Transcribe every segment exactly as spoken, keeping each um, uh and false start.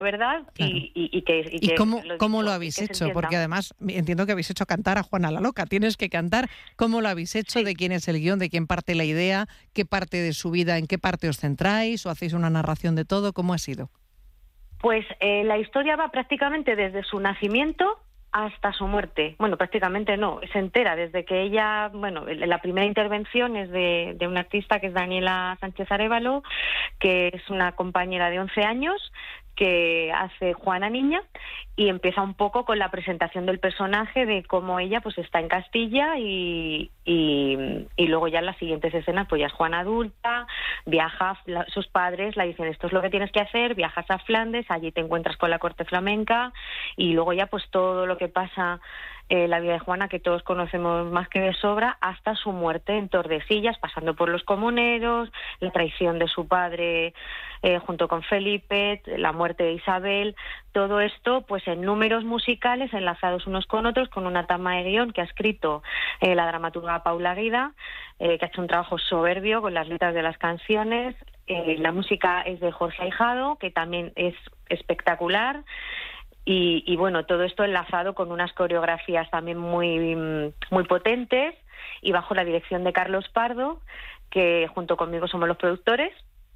¿verdad? Claro. Y, y, y que... ¿Y, ¿Y que cómo, lo, cómo dicho, lo habéis que se hecho? entienda. Porque además entiendo que habéis hecho cantar a Juana la Loca. Tienes que cantar. ¿Cómo lo habéis hecho? Sí. ¿De quién es el guión? ¿De quién parte la idea? ¿Qué parte de su vida? ¿En qué parte os centráis? ¿O hacéis una narración de todo? ¿Cómo ha sido? Pues eh, la historia va prácticamente desde su nacimiento hasta su muerte. Bueno, prácticamente no, es entera, desde que ella, bueno, la primera intervención es de, de una artista que es Daniela Sánchez Arévalo, que es una compañera de once años, que hace Juana niña, y empieza un poco con la presentación del personaje, de cómo ella pues está en Castilla y, y, y luego ya en las siguientes escenas pues ya es Juana adulta, viaja, la, sus padres la dicen esto es lo que tienes que hacer, viajas a Flandes, allí te encuentras con la corte flamenca y luego ya pues todo lo que pasa eh, la vida de Juana, que todos conocemos más que de sobra, hasta su muerte en Tordesillas, pasando por los comuneros, la traición de su padre eh, junto con Felipe, la muerte de Isabel, todo esto pues en números musicales enlazados unos con otros, con una tama de guión que ha escrito eh, la dramaturga Paula Guida, eh, que ha hecho un trabajo soberbio con las letras de las canciones. Eh, la música es de Jorge Ahijado, que también es espectacular. Y, y bueno, todo esto enlazado con unas coreografías también muy, muy potentes y bajo la dirección de Carlos Pardo, que junto conmigo somos los productores.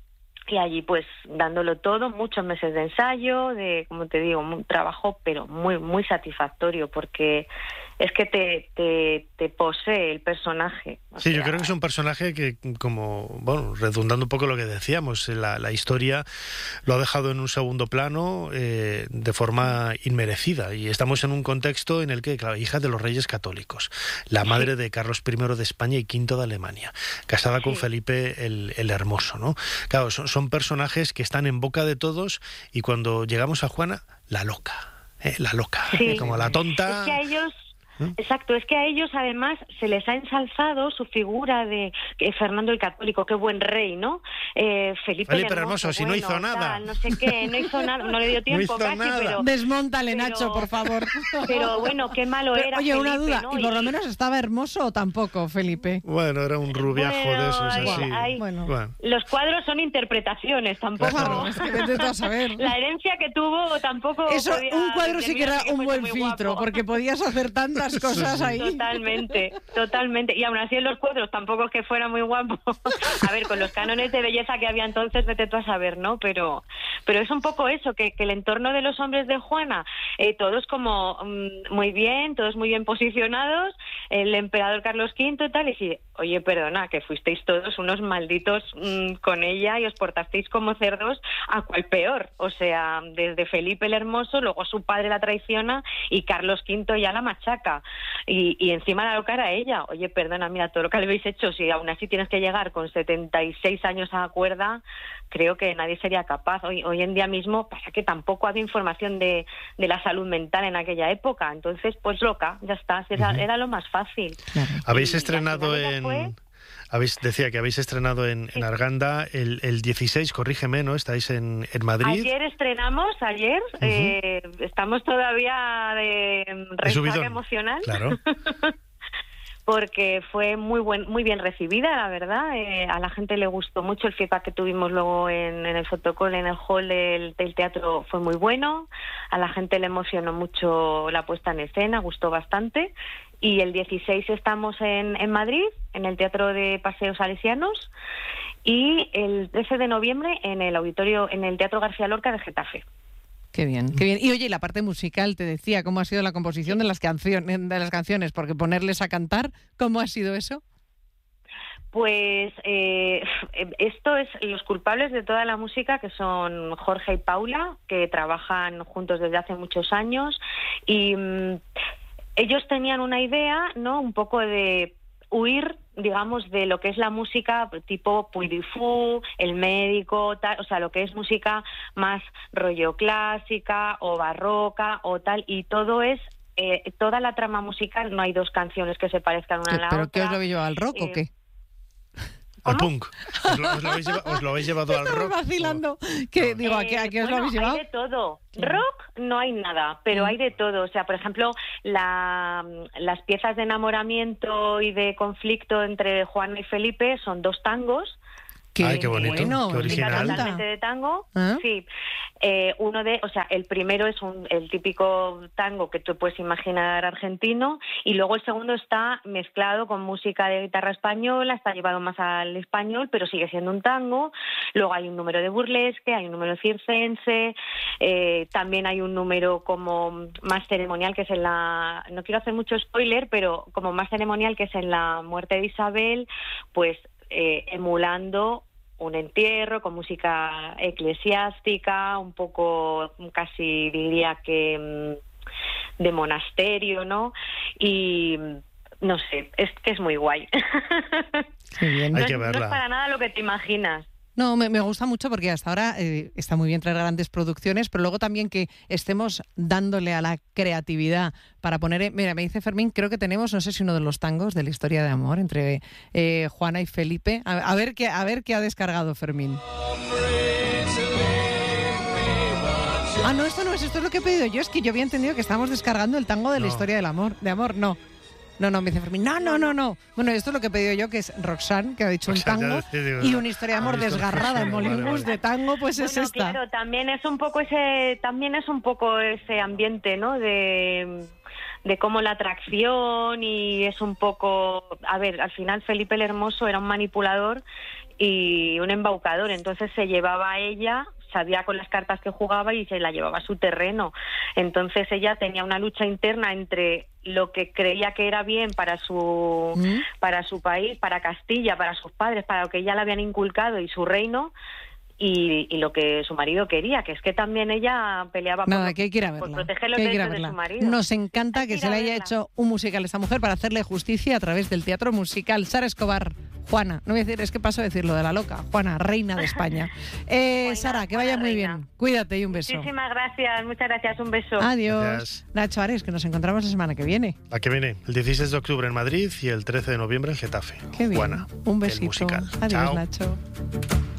Y allí pues dándolo todo, muchos meses de ensayo, de, como te digo, un trabajo pero muy muy satisfactorio, porque es que te, te, te posee el personaje. O sí, sea, yo creo que es un personaje que, como, bueno, redundando un poco lo que decíamos, la, la historia lo ha dejado en un segundo plano eh, de forma inmerecida, y estamos en un contexto en el que, claro, hija de los reyes católicos, la madre sí. de Carlos primero de España y quinto de Alemania, casada sí. con Felipe el, el Hermoso, ¿no? Claro, son, son personajes que están en boca de todos, y cuando llegamos a Juana, la loca, ¿eh? la loca, sí. ¿eh? como la tonta... Es que a ellos... ¿Eh? Exacto, es que a ellos además se les ha ensalzado su figura de eh, Fernando el Católico, qué buen rey, ¿no? Eh, Felipe, Felipe el Hermoso, si bueno, no hizo nada. Tal, no sé qué, no hizo nada, no le dio tiempo no casi, nada. pero... Desmóntale, pero, Nacho, por favor. Pero bueno, qué malo pero, era Oye, Felipe, una duda, ¿no? ¿y por lo menos estaba hermoso o tampoco, Felipe? Bueno, era un rubiajo bueno, de esos hay, así. Hay, bueno. bueno. Los cuadros son interpretaciones, tampoco... Claro, es que vete tú a saber. La herencia que tuvo tampoco... Eso, podía, un cuadro sí que era un buen filtro, guapo. Porque podías hacer tantas cosas sí, sí. ahí. Totalmente, totalmente. Y aún así en los cuadros tampoco es que fuera muy guapo. A ver, con los cánones de belleza que había entonces, vete tú a saber, ¿no? Pero pero es un poco eso, que, que el entorno de los hombres de Juana, eh, todos como um, muy bien, todos muy bien posicionados, el emperador Carlos quinto y tal, y dice, oye, perdona, que fuisteis todos unos malditos um, con ella y os portasteis como cerdos, a cual peor. O sea, desde Felipe el Hermoso, luego su padre la traiciona y Carlos quinto ya la machaca. Y, y encima la loca era ella. Oye, perdona, mira, todo lo que le habéis hecho, si aún así tienes que llegar con setenta y seis años a la cuerda, creo que nadie sería capaz. Hoy, hoy en día mismo pasa que tampoco había información de, de la salud mental en aquella época. Entonces, pues loca, ya está, era, uh-huh. era lo más fácil. Claro. Habéis y estrenado en... Fue... Habéis, decía que habéis estrenado en, sí. en Arganda el, el dieciséis, corrígeme, ¿no? Estáis en, en Madrid. Ayer estrenamos, ayer. Uh-huh. eh, estamos todavía de resaca emocional. Claro. Porque fue muy buen, muy bien recibida, la verdad. Eh, a la gente le gustó mucho el feedback que tuvimos luego en, en el fotocall, en el hall del, del teatro, fue muy bueno. A la gente le emocionó mucho la puesta en escena, gustó bastante. Y el dieciséis estamos en, en Madrid, en el Teatro de Paseos Salesianos, y el trece de noviembre en el auditorio, en el Teatro García Lorca de Getafe. Qué bien, qué bien. Y oye, la parte musical, te decía, ¿cómo ha sido la composición de las canciones, de las canciones? Porque ponerles a cantar, ¿cómo ha sido eso? Pues eh, esto es los culpables de toda la música, que son Jorge y Paula, que trabajan juntos desde hace muchos años, y mmm, ellos tenían una idea, ¿no? Un poco de huir, digamos, de lo que es la música tipo Puy du Fou, El Médico, tal, o sea, lo que es música más rollo clásica o barroca o tal, y todo es, eh, toda la trama musical, no hay dos canciones que se parezcan una a la ¿Pero otra. qué os lo habéis llevado al rock eh, o qué? Al punk. ¿Os lo, os, lo habéis llevado, ¿Os lo habéis llevado al rock? Vacilando. ¿Qué, no. digo, ¿a qué, a qué os bueno, lo habéis llevado? Hay de todo. Rock no hay nada, pero mm. hay de todo. O sea, por ejemplo, la, las piezas de enamoramiento y de conflicto entre Juana y Felipe son dos tangos, Qué, Ay, qué bonito, bueno, qué original. Totalmente de tango, ¿Ah? sí. Eh, uno de, o sea, el primero es un, el típico tango que tú puedes imaginar argentino, y luego el segundo está mezclado con música de guitarra española, está llevado más al español, pero sigue siendo un tango. Luego hay un número de burlesque, hay un número circense, eh, también hay un número como más ceremonial que es en la, no quiero hacer mucho spoiler, pero como más ceremonial que es en la muerte de Isabel, pues eh, emulando un entierro con música eclesiástica, un poco casi diría que mmm, de monasterio, ¿no? Y no sé, es que es muy guay. Qué bien. Hay no, que es, no verla. es para nada lo que te imaginas. No, me, me gusta mucho porque hasta ahora eh, está muy bien traer grandes producciones, pero luego también que estemos dándole a la creatividad para poner... en- Mira, me dice Fermín, creo que tenemos, no sé si uno de los tangos de la historia de amor entre eh, Juana y Felipe. A, a ver qué, a ver qué ha descargado Fermín. Ah, no, esto no es, esto es lo que he pedido yo. Es que yo había entendido que estábamos descargando el tango de la No. historia del amor. De amor, no. No, no, me dice Fermín, no, no, no, no. Bueno, esto es lo que he pedido yo, que es Roxanne, que ha dicho un Roxanne, ya tango, decía, digo, y no. una historia de amor Ah, listo. desgarrada en Vale, Molyneux vale. de tango, pues es Bueno, esta. claro, también es un poco ese, también es un poco ese ambiente, ¿no? De, de cómo la atracción, y es un poco, a ver, al final Felipe el Hermoso era un manipulador y un embaucador, entonces se llevaba a ella, sabía con las cartas que jugaba y se la llevaba a su terreno. Entonces ella tenía una lucha interna entre lo que creía que era bien para su ¿Mm? para su país, para Castilla, para sus padres, para lo que ella le habían inculcado y su reino, y, y lo que su marido quería, que es que también ella peleaba Nada, por, que hay que ir a por verla. proteger los que hay que ir a derechos de verla. su marido. Nos encanta Hay que que se ir le a haya verla. hecho un musical a esta mujer para hacerle justicia a través del teatro musical. Sara Escobar, Juana, no voy a decir, es que paso a decirlo de la loca, Juana, reina de España. Eh, Juana, Sara, que Juana vaya muy reina. bien. Cuídate y un beso. Muchísimas gracias, muchas gracias, un beso. Adiós. Gracias. Nacho Ares, que nos encontramos la semana que viene. La que viene, el dieciséis de octubre en Madrid y el trece de noviembre en Getafe. Qué bien. Juana, Un el besito. musical. Adiós, Chao. Nacho.